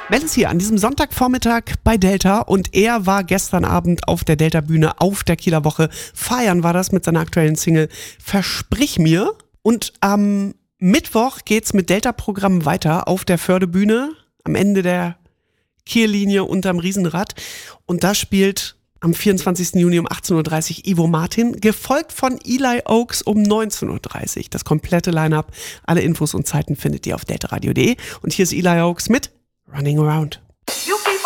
Mel ist hier an diesem Sonntagvormittag bei Delta und er war gestern Abend auf der Delta-Bühne auf der Kieler Woche. Feiern war das mit seiner aktuellen Single Versprich mir. Und am Mittwoch geht's mit Delta-Programm weiter auf der Fördebühne am Ende der Kiellinie unterm Riesenrad. Und da spielt am 24. Juni um 18.30 Uhr Ivo Martin, gefolgt von Eli Oaks um 19.30 Uhr. Das komplette Line-Up, alle Infos und Zeiten findet ihr auf deltaradio.de. Und hier ist Eli Oaks mit Running Around.